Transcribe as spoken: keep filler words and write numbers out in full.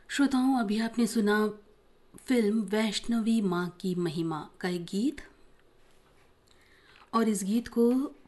श्रोताओं, अभी आपने सुना फिल्म वैष्णवी माँ की महिमा का एक गीत। और इस गीत को